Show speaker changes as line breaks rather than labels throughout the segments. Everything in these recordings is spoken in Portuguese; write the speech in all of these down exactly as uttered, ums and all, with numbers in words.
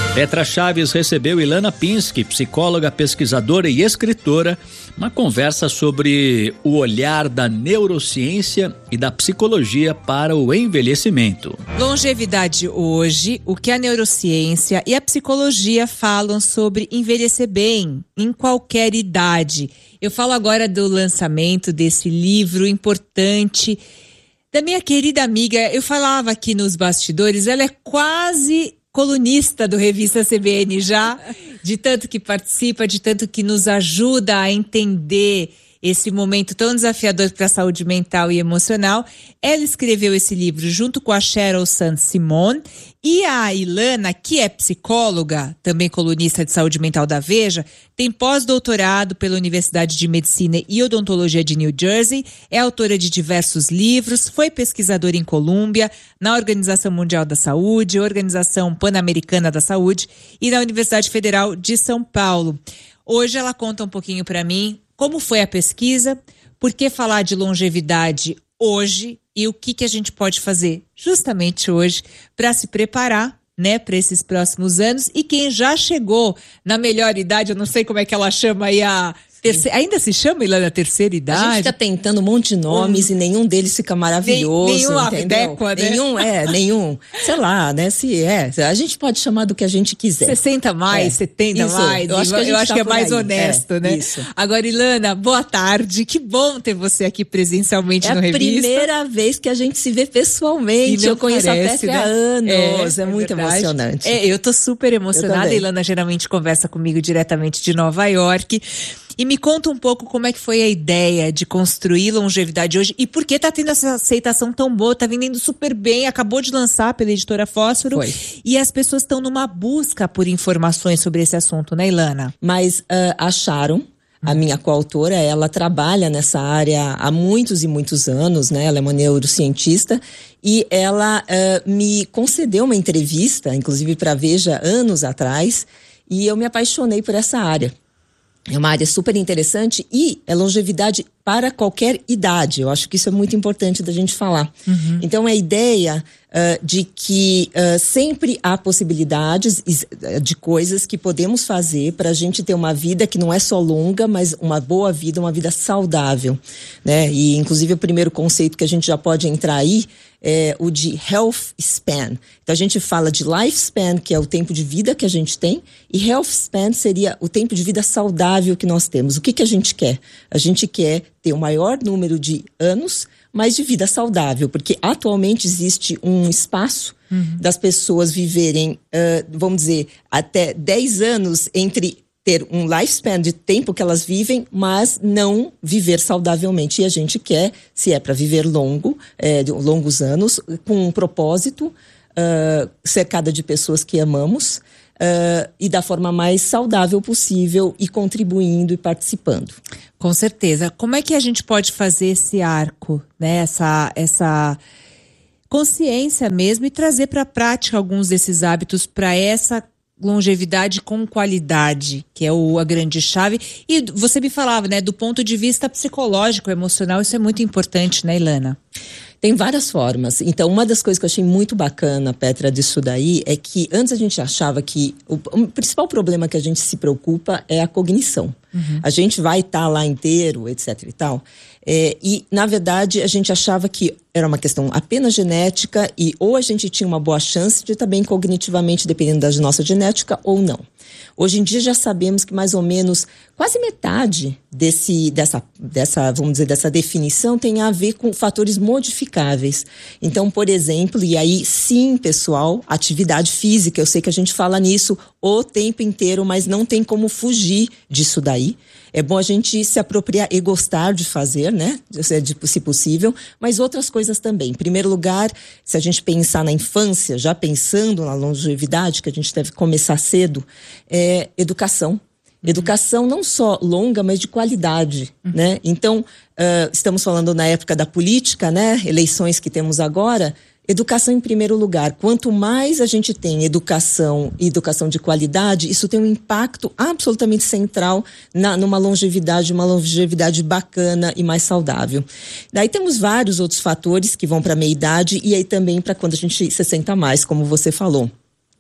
Petra Chaves recebeu Ilana Pinsky, psicóloga, pesquisadora e escritora, uma conversa sobre o olhar da neurociência e da psicologia para o envelhecimento.
Longevidade hoje, o que a neurociência e a psicologia falam sobre envelhecer bem, em qualquer idade. Eu falo agora do lançamento desse livro importante da minha querida amiga. Eu falava aqui nos bastidores, ela é quase colunista do Revista C B N já, de tanto que participa, de tanto que nos ajuda a entender esse momento tão desafiador para a saúde mental e emocional. Ela escreveu esse livro junto com a Sheryl Sandsimon, e a Ilana, que é psicóloga, também colunista de saúde mental da Veja, tem pós-doutorado pela Universidade de Medicina e Odontologia de New Jersey, é autora de diversos livros, foi pesquisadora em Colômbia, na Organização Mundial da Saúde, Organização Pan-Americana da Saúde e na Universidade Federal de São Paulo. Hoje ela conta um pouquinho para mim como foi a pesquisa, por que falar de longevidade hoje e o que, que a gente pode fazer justamente hoje para se preparar, né, para esses próximos anos. E quem já chegou na melhor idade, eu não sei como é que ela chama aí a... Terceira, ainda se chama, Ilana, a terceira idade?
A gente fica tentando um monte de nomes um, e nenhum deles fica maravilhoso.
Nem, nenhum adequa, né?
Nenhum, é, nenhum. Sei lá, né? Se é. A gente pode chamar do que a gente quiser.
sessenta mais, é. setenta
isso,
mais.
Eu acho que, a gente
eu acho
tá
que é mais
aí.
honesto,
é,
né?
Isso.
Agora, Ilana, boa tarde. Que bom ter você aqui presencialmente
é
no Revista.
É a primeira vez que a gente se vê pessoalmente. Eu conheço
parece,
a Petra
né?
há anos. É,
é, é
muito
verdade.
emocionante.
É, eu tô super emocionada. A Ilana geralmente conversa comigo diretamente de Nova York. E me conta um pouco como é que foi a ideia de construir Longevidade hoje e por que tá tendo essa aceitação tão boa, tá vendendo super bem, acabou de lançar pela editora Fósforo.
Foi.
E as pessoas estão numa busca por informações sobre esse assunto, né, Ilana?
Mas uh, acharam, a minha coautora, ela trabalha nessa área há muitos e muitos anos, né? Ela é uma neurocientista e ela uh, me concedeu uma entrevista, inclusive para a Veja, anos atrás, e eu me apaixonei por essa área. É uma área super interessante e é longevidade para qualquer idade. Eu acho que isso é muito importante da gente falar. Uhum. Então, a ideia uh, de que uh, sempre há possibilidades de coisas que podemos fazer para a gente ter uma vida que não é só longa, mas uma boa vida, uma vida saudável, né? E, inclusive, o primeiro conceito que a gente já pode entrar aí é o de health span. Então, a gente fala de lifespan, que é o tempo de vida que a gente tem, e health span seria o tempo de vida saudável que nós temos. O que, que a gente quer? A gente quer ter o maior número de anos, mas de vida saudável, porque atualmente existe um espaço uhum. das pessoas viverem, uh, vamos dizer, até dez anos entre ter um lifespan de tempo que elas vivem, mas não viver saudavelmente. E a gente quer, se é para viver longo, é, de longos anos, com um propósito, uh, cercada de pessoas que amamos, uh, e da forma mais saudável possível, e contribuindo e participando.
Com certeza. Como é que a gente pode fazer esse arco, né? Essa, essa consciência mesmo, e trazer para a prática alguns desses hábitos para essa longevidade com qualidade, que é o, a grande chave. E você me falava, né, do ponto de vista psicológico, emocional, isso é muito importante, né, Ilana?
Tem várias formas. Então, uma das coisas que eu achei muito bacana, Petra, disso daí, é que antes a gente achava que o, o principal problema que a gente se preocupa é a cognição. Uhum. A gente vai estar tá lá inteiro, etc e tal. É, e, na verdade, a gente achava que era uma questão apenas genética e ou a gente tinha uma boa chance de estar bem cognitivamente, dependendo da nossa genética, ou não. Hoje em dia já sabemos que mais ou menos quase metade desse, dessa, dessa, vamos dizer, dessa definição tem a ver com fatores modificáveis. Então, por exemplo, e aí sim, pessoal, atividade física, eu sei que a gente fala nisso o tempo inteiro, mas não tem como fugir disso daí. É bom a gente se apropriar e gostar de fazer, né? Se possível, mas outras coisas também. Em primeiro lugar, se a gente pensar na infância, já pensando na longevidade, que a gente deve começar cedo, é educação. Uhum. Educação não só longa, mas de qualidade, uhum. né? Então, uh, estamos falando na época da política, né? Eleições que temos agora. Educação em primeiro lugar. Quanto mais a gente tem educação e educação de qualidade, isso tem um impacto absolutamente central na, numa longevidade, uma longevidade bacana e mais saudável. Daí temos vários outros fatores que vão para a meia-idade e aí também para quando a gente sessenta mais, como você falou.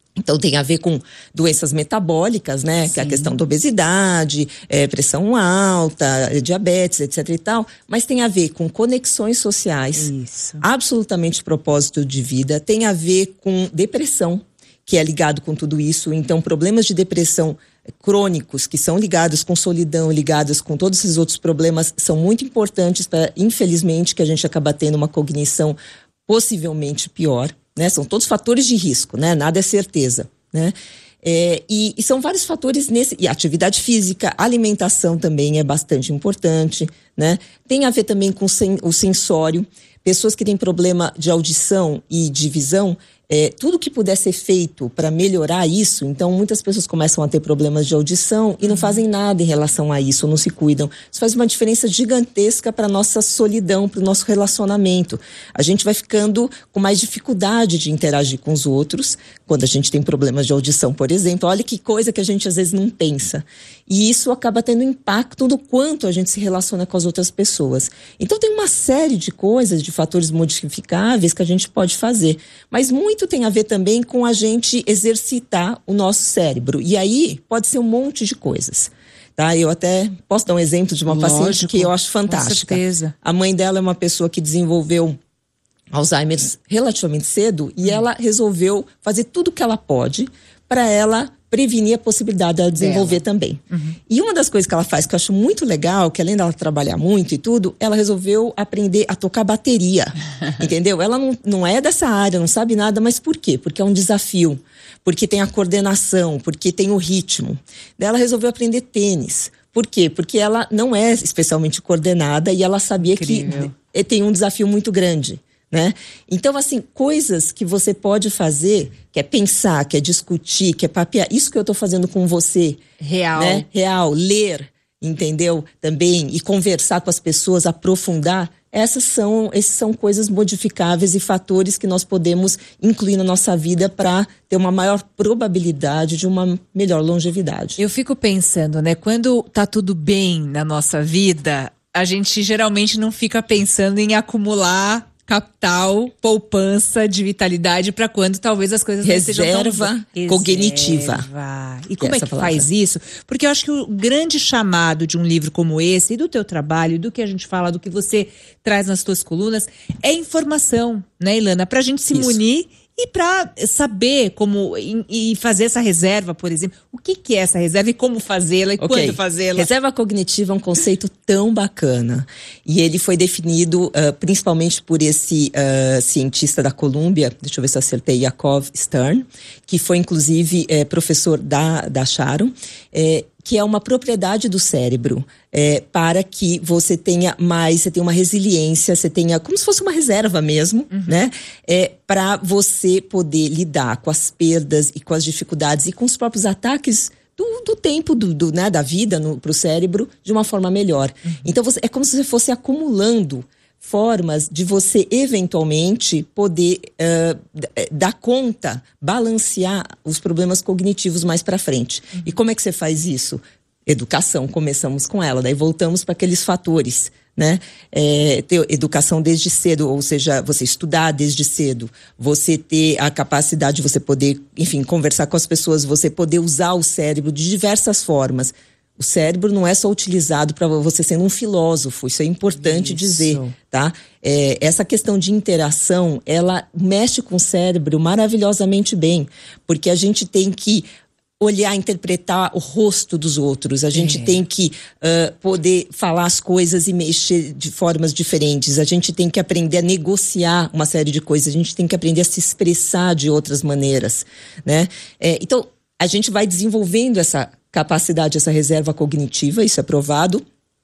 Então tem a ver com doenças metabólicas, né? Sim. Que é a questão da obesidade, é, pressão alta, diabetes, etc e tal. Mas tem a ver com conexões sociais.
Isso.
Absolutamente propósito de vida. Tem a ver com depressão, que é ligado com tudo isso. Então problemas de depressão crônicos, que são ligados com solidão, ligados com todos esses outros problemas, são muito importantes para, infelizmente, que a gente acaba tendo uma cognição possivelmente pior. Né? São todos fatores de risco, né? Nada é certeza, né? É, e, e são vários fatores nesse... E atividade física, alimentação também é bastante importante, né? Tem a ver também com sen, o sensório. Pessoas que têm problema de audição e de visão, é, tudo que puder ser feito para melhorar isso, então muitas pessoas começam a ter problemas de audição e não fazem nada em relação a isso, não se cuidam. Isso faz uma diferença gigantesca para a nossa solidão, para o nosso relacionamento. A gente vai ficando com mais dificuldade de interagir com os outros, quando a gente tem problemas de audição, por exemplo. Olha que coisa que a gente às vezes não pensa. E isso acaba tendo impacto no quanto a gente se relaciona com as outras pessoas. Então tem uma série de coisas, de fatores modificáveis que a gente pode fazer. Mas muito tem a ver também com a gente exercitar o nosso cérebro. E aí pode ser um monte de coisas. Tá? Eu até posso dar um exemplo de uma
Lógico,
paciente que eu acho fantástica.
Com certeza.
A mãe dela é uma pessoa que desenvolveu Alzheimer relativamente cedo e hum. ela resolveu fazer tudo o que ela pode para ela prevenir a possibilidade dela desenvolver dela. Também. Uhum. E uma das coisas que ela faz que eu acho muito legal, que além dela trabalhar muito e tudo, ela resolveu aprender a tocar bateria, entendeu? Ela não, não é dessa área, não sabe nada, mas por quê? Porque é um desafio, porque tem a coordenação, porque tem o ritmo. Daí ela resolveu aprender tênis. Por quê? Porque ela não é especialmente coordenada e ela sabia Incrível. Que tem um desafio muito grande. Né? Então, assim, coisas que você pode fazer, que é pensar, que é discutir, que é papear, isso que eu tô fazendo com você.
Real.
Né? Real, ler, entendeu? Também, e conversar com as pessoas, aprofundar, essas são, esses são coisas modificáveis e fatores que nós podemos incluir na nossa vida para ter uma maior probabilidade de uma melhor longevidade.
Eu fico pensando, né, quando tá tudo bem na nossa vida, a gente geralmente não fica pensando em acumular capital, poupança de vitalidade para quando talvez as coisas não sejam tão...
Reserva cognitiva.
E como é que faz isso? Porque eu acho que o grande chamado de um livro como esse, e do teu trabalho, e do que a gente fala, do que você traz nas tuas colunas, é informação, né, Ilana? Pra gente se munir e para saber como e, e fazer essa reserva, por exemplo. O que, que é essa reserva e como fazê-la e okay. quando fazê-la?
Reserva cognitiva é um conceito tão bacana. E ele foi definido uh, principalmente por esse uh, cientista da Colômbia, deixa eu ver se eu acertei, Yakov Stern, que foi inclusive eh, professor da, da Sharon, eh, que é uma propriedade do cérebro, é, para que você tenha mais, você tenha uma resiliência, você tenha como se fosse uma reserva mesmo, uhum. né? É, para você poder lidar com as perdas e com as dificuldades e com os próprios ataques do, do tempo do, do, né, da vida para o cérebro de uma forma melhor. Uhum. Então você, é como se você fosse acumulando formas de você eventualmente poder uh, dar conta, balancear os problemas cognitivos mais para frente. Uhum. E como é que você faz isso? Educação, começamos com ela, daí voltamos para aqueles fatores, né? É, ter educação desde cedo, ou seja, você estudar desde cedo, você ter a capacidade de você poder, enfim, conversar com as pessoas, você poder usar o cérebro de diversas formas. O cérebro não é só utilizado para você sendo um filósofo, isso é importante isso. dizer, tá? É, essa questão de interação, ela mexe com o cérebro maravilhosamente bem, porque a gente tem que olhar, interpretar o rosto dos outros, a gente é. tem que uh, poder falar as coisas e mexer de formas diferentes, a gente tem que aprender a negociar uma série de coisas, a gente tem que aprender a se expressar de outras maneiras, né? É, então, a gente vai desenvolvendo essa capacidade, essa reserva cognitiva, isso é provado,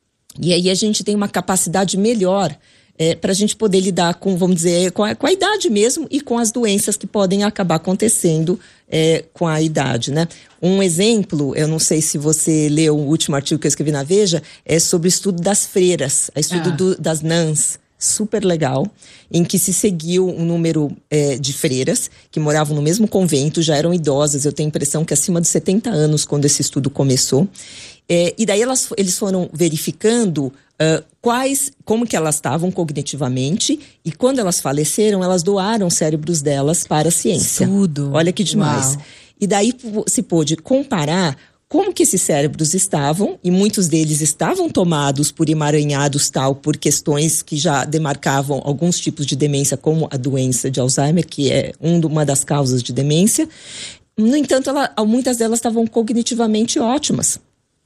e aí a gente tem uma capacidade melhor é, para a gente poder lidar com, vamos dizer, com a, com a idade mesmo e com as doenças que podem acabar acontecendo é, com a idade, né? Um exemplo, eu não sei se você leu o último artigo que eu escrevi na Veja, é sobre o estudo das freiras, o estudo ah. do, das nuns. Super legal, em que se seguiu um número é, de freiras que moravam no mesmo convento, já eram idosas, eu tenho a impressão que acima de setenta anos quando esse estudo começou, É, e daí elas, eles foram verificando uh, quais, como que elas estavam cognitivamente, e quando elas faleceram, elas doaram cérebros delas para a ciência.
Tudo.
Olha que demais.
Uau.
E daí se pôde comparar como que esses cérebros estavam, e muitos deles estavam tomados por emaranhados tal, por questões que já demarcavam alguns tipos de demência, como a doença de Alzheimer, que é uma das causas de demência. No entanto, ela, muitas delas estavam cognitivamente ótimas.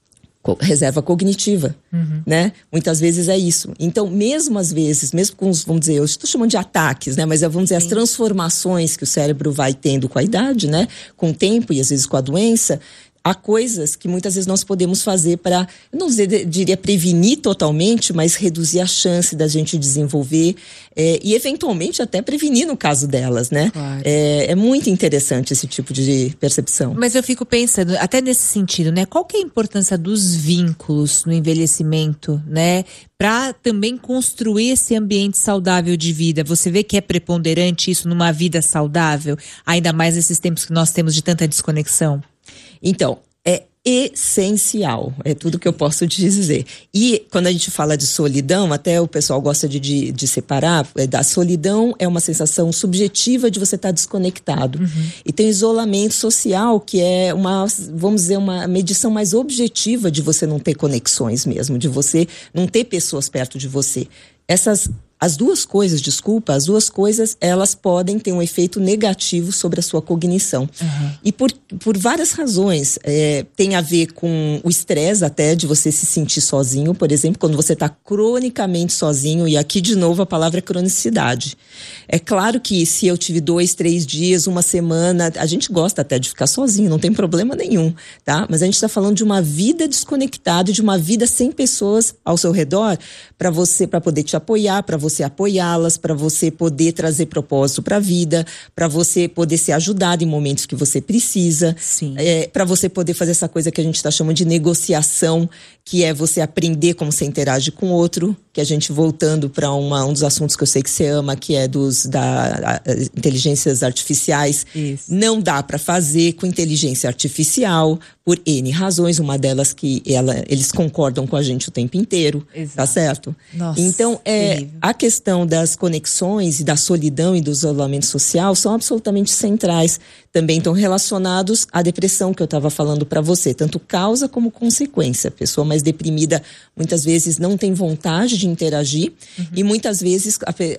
Reserva cognitiva, uhum. né? Muitas vezes é isso. Então, mesmo às vezes, mesmo com os, vamos dizer, eu estou chamando de ataques, né? Mas vamos dizer, Sim. as transformações que o cérebro vai tendo com a idade, né? Com o tempo e às vezes com a doença, há coisas que muitas vezes nós podemos fazer para, eu não diria prevenir totalmente, mas reduzir a chance da gente desenvolver é, e eventualmente até prevenir no caso delas, né?
Claro.
É, é muito interessante esse tipo de percepção.
Mas eu fico pensando, até nesse sentido, né? Qual que é a importância dos vínculos no envelhecimento, né? Para também construir esse ambiente saudável de vida. Você vê que é preponderante isso numa vida saudável? Ainda mais nesses tempos que nós temos de tanta desconexão?
Então, é essencial, é tudo que eu posso te dizer. E quando a gente fala de solidão, até o pessoal gosta de, de, de separar, é, da solidão é uma sensação subjetiva de você estar desconectado. Uhum. E tem isolamento social, que é uma, vamos dizer, uma medição mais objetiva de você não ter conexões mesmo, de você não ter pessoas perto de você. Essas As duas coisas, desculpa, as duas coisas, elas podem ter um efeito negativo sobre a sua cognição. Uhum. E por, por várias razões. É, tem a ver com o estresse até, de você se sentir sozinho. Por exemplo, quando você está cronicamente sozinho, e aqui de novo a palavra é cronicidade. É claro que se eu tive dois, três dias, uma semana, a gente gosta até de ficar sozinho, não tem problema nenhum, tá? Mas a gente está falando de uma vida desconectada, de uma vida sem pessoas ao seu redor, para você, para poder te apoiar, para você você apoiá-las, para você poder trazer propósito para a vida, para você poder ser ajudado em momentos que você precisa, é, para você poder fazer essa coisa que a gente está chamando de negociação, que é você aprender como você interage com o outro, que a gente voltando para um dos assuntos que eu sei que você ama, que é dos da, a, inteligências artificiais. Isso. Não dá para fazer com inteligência artificial, por N razões, uma delas que ela, eles concordam com a gente o tempo inteiro, Exato. Tá certo?
Nossa,
então, é, a questão das conexões e da solidão e do isolamento social são absolutamente centrais. Também estão relacionados à depressão que eu estava falando para você, tanto causa como consequência. A pessoa mais deprimida muitas vezes não tem vontade de interagir, uhum. e muitas vezes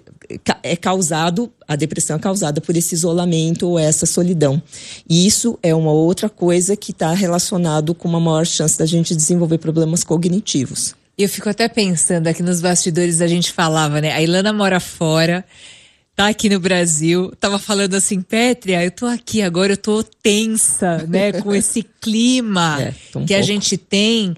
é causado, a depressão é causada por esse isolamento ou essa solidão. E isso é uma outra coisa que está relacionado com uma maior chance da gente desenvolver problemas cognitivos.
Eu fico até pensando, aqui nos bastidores a gente falava, né? A Ilana mora fora, tá aqui no Brasil, tava falando assim, Pétria, eu tô aqui agora, eu tô tensa, né? Com esse clima é, um que pouco. A gente tem.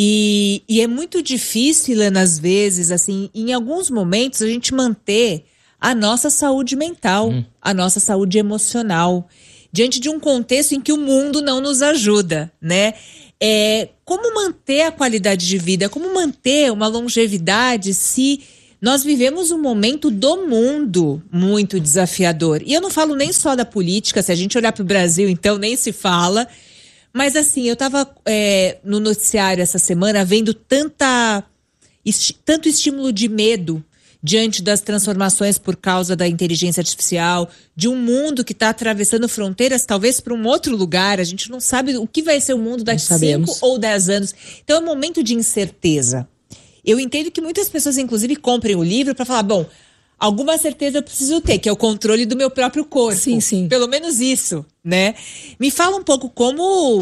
E, e é muito difícil, Ilana, às vezes, assim, em alguns momentos a gente manter a nossa saúde mental, hum. a nossa saúde emocional, diante de um contexto em que o mundo não nos ajuda, né? É, como manter a qualidade de vida, como manter uma longevidade se nós vivemos um momento do mundo muito desafiador. E eu não falo nem só da política, se a gente olhar para o Brasil, então nem se fala. Mas assim, eu estava é, no noticiário essa semana vendo tanta, esti- tanto estímulo de medo diante das transformações por causa da inteligência artificial, de um mundo que está atravessando fronteiras, talvez para um outro lugar. A gente não sabe o que vai ser o mundo daqui cinco ou dez anos. Então é um momento de incerteza. Eu entendo que muitas pessoas, inclusive, comprem o livro para falar, bom, alguma certeza eu preciso ter, que é o controle do meu próprio corpo.
Sim, sim.
Pelo menos isso, né? Me fala um pouco como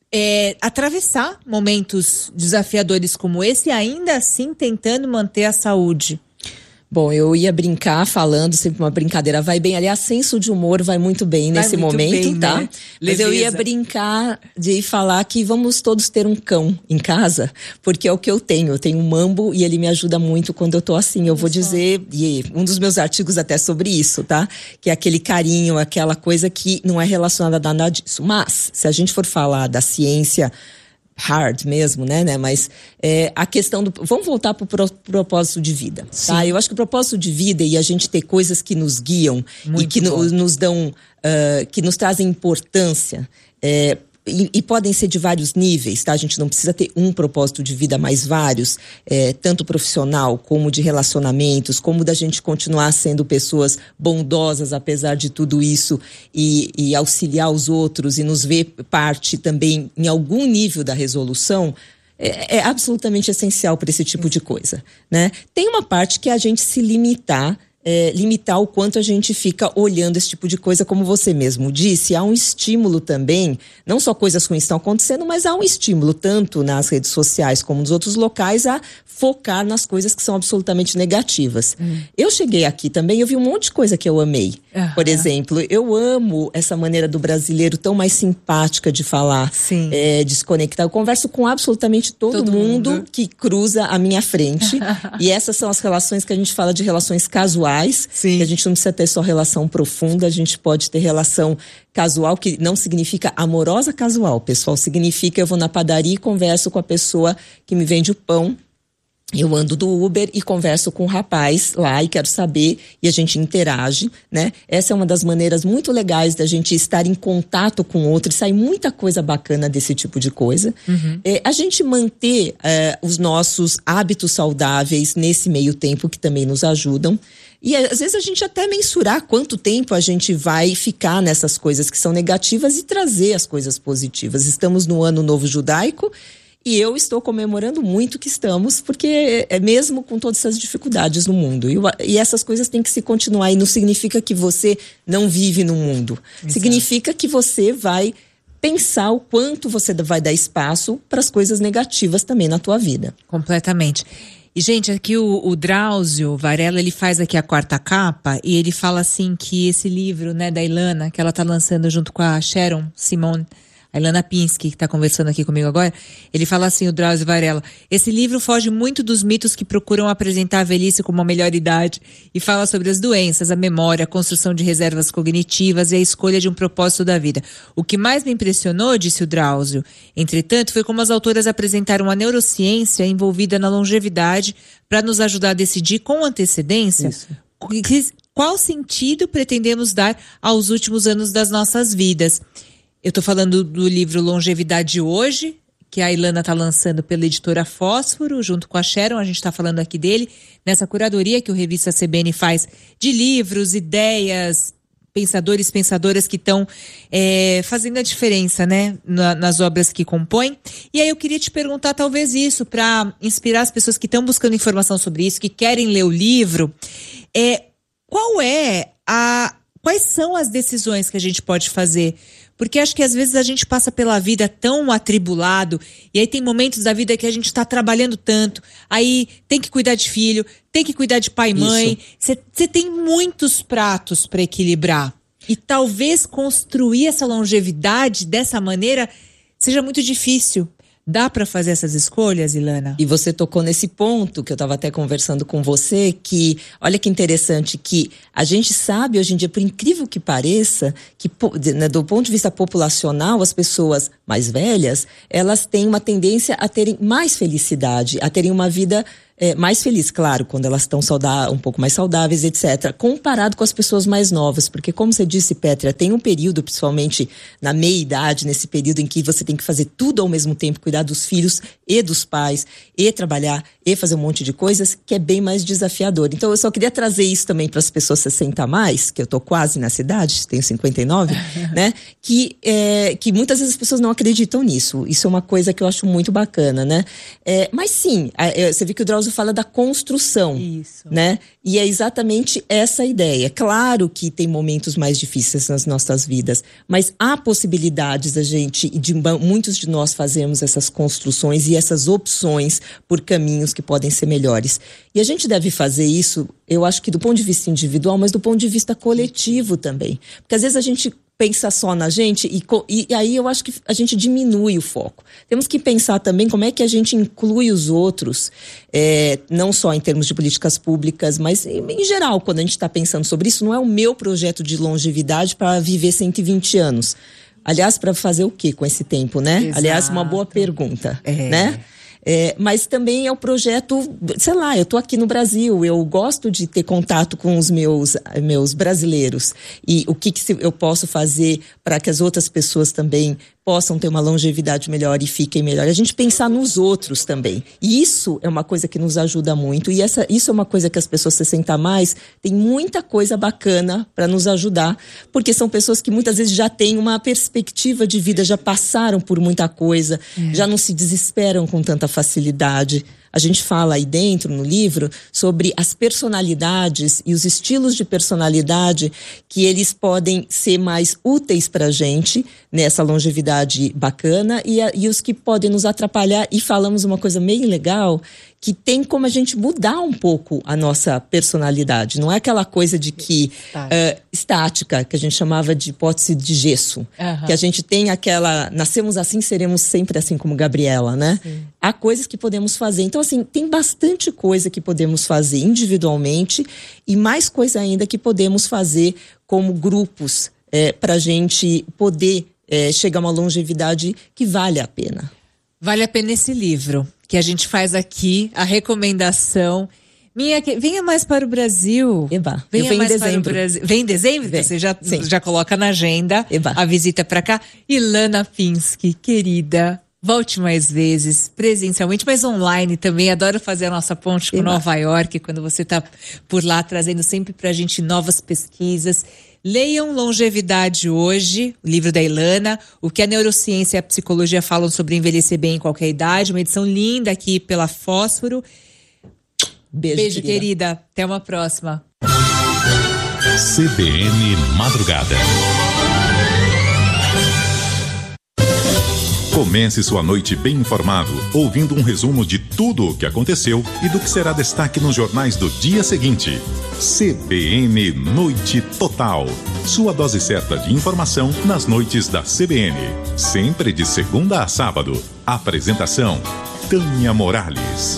é, atravessar momentos desafiadores como esse e ainda assim tentando manter a saúde.
Bom, eu ia brincar falando, sempre uma brincadeira, vai bem, aliás, senso de humor vai muito bem vai nesse muito momento, bem, tá? Né? Mas eu ia brincar de falar que vamos todos ter um cão em casa, porque é o que eu tenho, eu tenho um mambo e ele me ajuda muito quando eu tô assim, eu vou dizer, e um dos meus artigos até sobre isso, tá? Que é aquele carinho, aquela coisa que não é relacionada a nada disso, mas se a gente for falar da ciência hard mesmo, né, né? Mas é, a questão do... Vamos voltar para o pro, propósito de vida, Sim. tá? Eu acho que o propósito de vida e a gente ter coisas que nos guiam Muito e que no, nos dão... Uh, que nos trazem importância... É, e, e podem ser de vários níveis, tá? A gente não precisa ter um propósito de vida, mas vários, é, tanto profissional como de relacionamentos, como da gente continuar sendo pessoas bondosas apesar de tudo isso e, e auxiliar os outros e nos ver parte também em algum nível da resolução. É, é absolutamente essencial para esse tipo de coisa, né? Tem uma parte que é a gente se limitar, é, limitar o quanto a gente fica olhando esse tipo de coisa, como você mesmo disse. Há um estímulo também, não só coisas ruins estão acontecendo, mas há um estímulo tanto nas redes sociais como nos outros locais a focar nas coisas que são absolutamente negativas. Hum. Eu cheguei aqui também, eu vi um monte de coisa que eu amei. Uhum. Por exemplo, eu amo essa maneira do brasileiro tão mais simpática de falar, é, desconectar. Eu converso com absolutamente todo, todo mundo, mundo que cruza a minha frente. E essas são as relações que a gente fala de relações casuais. Sim. Que a gente não precisa ter só relação profunda, a gente pode ter relação casual, que não significa amorosa casual, pessoal. Significa eu vou na padaria e converso com a pessoa que me vende o pão. Eu ando do Uber e converso com o rapaz lá e quero saber, e a gente interage, né? Essa é uma das maneiras muito legais da gente estar em contato com o outro e sair muita coisa bacana desse tipo de coisa. Uhum. É, a gente manter é, os nossos hábitos saudáveis nesse meio tempo que também nos ajudam. E às vezes a gente até mensurar quanto tempo a gente vai ficar nessas coisas que são negativas e trazer as coisas positivas. Estamos no Ano Novo Judaico. E eu estou comemorando muito que estamos, porque é mesmo com todas essas dificuldades no mundo. E, e essas coisas têm que se continuar. E não significa que você não vive no mundo. Exato. Significa que você vai pensar o quanto você vai dar espaço para as coisas negativas também na tua vida.
Completamente. E, gente, aqui o, o Drauzio Varela, ele faz aqui a quarta capa e ele fala assim que esse livro, né, da Ilana, que ela tá lançando junto com a Sharon Simone, a Ilana Pinsky, que está conversando aqui comigo agora, ele fala assim, o Drauzio Varela, esse livro foge muito dos mitos que procuram apresentar a velhice como uma melhor idade e fala sobre as doenças, a memória, a construção de reservas cognitivas e a escolha de um propósito da vida. O que mais me impressionou, disse o Drauzio, entretanto, foi como as autoras apresentaram a neurociência envolvida na longevidade para nos ajudar a decidir com antecedência Isso. qual sentido pretendemos dar aos últimos anos das nossas vidas. Eu estou falando do livro Longevidade Hoje, que a Ilana está lançando pela editora Fósforo, junto com a Sharon, a gente está falando aqui dele, nessa curadoria que o Revista C B N faz de livros, ideias, pensadores, pensadoras que estão é, fazendo a diferença, né, na, nas obras que compõem. E aí eu queria te perguntar talvez isso, para inspirar as pessoas que estão buscando informação sobre isso, que querem ler o livro, é, qual é a, quais são as decisões que a gente pode fazer? Porque acho que às vezes a gente passa pela vida tão atribulado e aí tem momentos da vida que a gente está trabalhando tanto, aí tem que cuidar de filho, tem que cuidar de pai e mãe, você tem muitos pratos para equilibrar. E talvez construir essa longevidade dessa maneira seja muito difícil. Dá para fazer essas escolhas, Ilana?
E você tocou nesse ponto que eu estava até conversando com você, que olha que interessante, que a gente sabe hoje em dia, por incrível que pareça, que né, do ponto de vista populacional, as pessoas mais velhas, elas têm uma tendência a terem mais felicidade, a terem uma vida É, mais feliz, claro, quando elas estão sauda- um pouco mais saudáveis, etcétera, comparado com as pessoas mais novas, porque como você disse, Pétria, tem um período, principalmente na meia-idade, nesse período em que você tem que fazer tudo ao mesmo tempo, cuidar dos filhos e dos pais, e trabalhar, e fazer um monte de coisas, que é bem mais desafiador. Então eu só queria trazer isso também para as pessoas sessenta a mais, que eu tô quase nessa idade, tenho cinquenta e nove, né, que, é, que muitas vezes as pessoas não acreditam nisso. Isso é uma coisa que eu acho muito bacana, né? É, mas sim, é, você viu que o Drauzio fala da construção, Isso. né? E é exatamente essa a ideia. Claro que tem momentos mais difíceis nas nossas vidas, mas há possibilidades da gente, de muitos de nós fazermos essas construções e essas opções por caminhos que podem ser melhores. E a gente deve fazer isso, eu acho que do ponto de vista individual, mas do ponto de vista coletivo também. Porque às vezes a gente pensa só na gente e, e, e aí eu acho que a gente diminui o foco. Temos que pensar também como é que a gente inclui os outros, é, não só em termos de políticas públicas, mas em, em geral, quando a gente está pensando sobre isso, não é o meu projeto de longevidade para viver cento e vinte anos. Aliás, para fazer o quê com esse tempo, né? Exato. Aliás, uma boa pergunta, é. né? É, mas também é o projeto, sei lá, eu tô aqui no Brasil, eu gosto de ter contato com os meus, meus brasileiros e o que, que eu posso fazer para que as outras pessoas também possam ter uma longevidade melhor e fiquem melhor. A gente pensar nos outros também. E isso é uma coisa que nos ajuda muito. E essa, isso é uma coisa que as pessoas sessenta a mais tem muita coisa bacana para nos ajudar, porque são pessoas que muitas vezes já têm uma perspectiva de vida, já passaram por muita coisa, é. já não se desesperam com tanta facilidade. A gente fala aí dentro, no livro, sobre as personalidades e os estilos de personalidade que eles podem ser mais úteis para a gente nessa longevidade bacana e, a, e os que podem nos atrapalhar. E falamos uma coisa meio legal, que tem como a gente mudar um pouco a nossa personalidade. Não é aquela coisa de que uh, estática, que a gente chamava de hipótese de gesso. Uhum. Que a gente tem aquela, nascemos assim, seremos sempre assim como Gabriela, né? Sim. Há coisas que podemos fazer. Então, assim, tem bastante coisa que podemos fazer individualmente e mais coisa ainda que podemos fazer como grupos é, para a gente poder é, chegar a uma longevidade que vale a pena.
Vale a pena esse livro que a gente faz aqui, a recomendação. Minha, venha mais para o Brasil.
Eba,
venha
eu venho
mais
em dezembro.
Para o Brasil. Vem em dezembro? Vem. Você já, já coloca na agenda
Eba.
a visita para cá. Ilana Pinsky, querida, volte mais vezes, presencialmente, mas online também. Adoro fazer a nossa ponte com Eba. Nova York, quando você está por lá, trazendo sempre para a gente novas pesquisas. Leiam Longevidade Hoje, o livro da Ilana, o que a neurociência e a psicologia falam sobre envelhecer bem em qualquer idade, uma edição linda aqui pela Fósforo.
Beijo,
Beijo
querida.
querida. Até uma próxima.
C B N Madrugada. Comece sua noite bem informado, ouvindo um resumo de tudo o que aconteceu e do que será destaque nos jornais do dia seguinte. C B N Noite Total. Sua dose certa de informação nas noites da C B N. Sempre de segunda a sábado. Apresentação: Tânia Morales.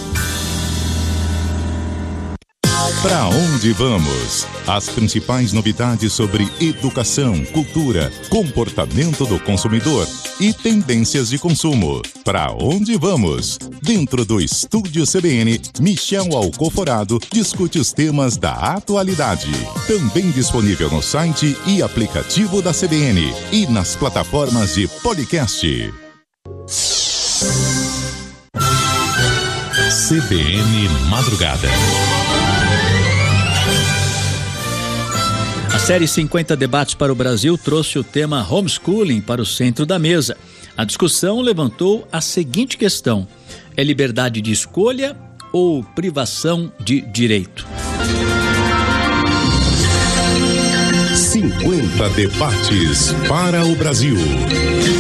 Pra onde vamos? As principais novidades sobre educação, cultura, comportamento do consumidor e tendências de consumo. Pra onde vamos? Dentro do Estúdio C B N, Michel Alcoforado discute os temas da atualidade. Também disponível no site e aplicativo da C B N e nas plataformas de podcast. C B N Madrugada.
A série cinquenta Debates para o Brasil trouxe o tema homeschooling para o centro da mesa. A discussão levantou a seguinte questão: é liberdade de escolha ou privação de direito?
cinquenta Debates para o Brasil.